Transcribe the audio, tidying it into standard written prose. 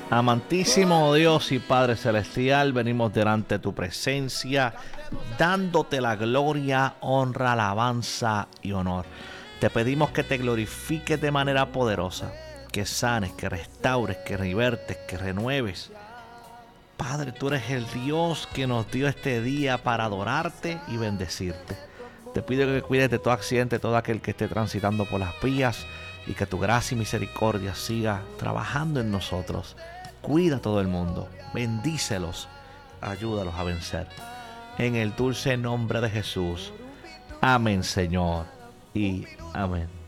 Amantísimo Dios y Padre Celestial, venimos delante de tu presencia, dándote la gloria, honra, alabanza y honor. Te pedimos que te glorifiques de manera poderosa, que sanes, que restaures, que revertes, que renueves. Padre, tú eres el Dios que nos dio este día para adorarte y bendecirte. Te pido que cuides de todo accidente, todo aquel que esté transitando por las vías y que tu gracia y misericordia siga trabajando en nosotros. Cuida a todo el mundo, bendícelos, ayúdalos a vencer. En el dulce nombre de Jesús. Amén, Señor, y amén.